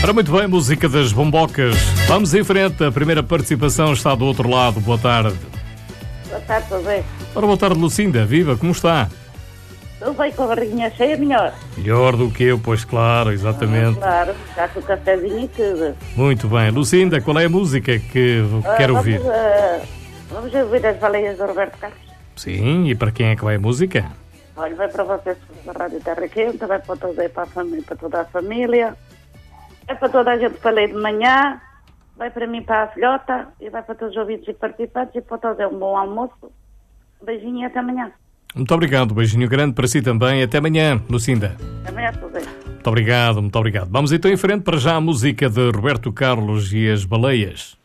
Ora, muito bem, música das bombocas. Vamos em frente, a primeira participação está do outro lado. Boa tarde. Boa tarde, tudo bem? Ora, boa tarde, Lucinda. Viva, como está? Tudo bem, com a barriguinha cheia, melhor. Melhor do que eu, pois claro, exatamente. Claro, já com o cafezinho e tudo. Muito bem. Lucinda, qual é a música que quer ouvir? Vamos ouvir as baleias do Roberto Carlos. Sim, e para quem é que vai a música? Olha, vai para vocês da Rádio Terra Quente, vai para toda, para a família, para toda a família, vai para toda a gente que falei de manhã, vai para mim, para a filhota, e vai para todos os ouvintes e participantes, e para todos é um bom almoço. Beijinho e até amanhã. Muito obrigado, beijinho grande para si também. Até amanhã, Lucinda. Até amanhã, tudo bem. Muito obrigado, muito obrigado. Vamos então em frente, para já a música de Roberto Carlos e as Baleias.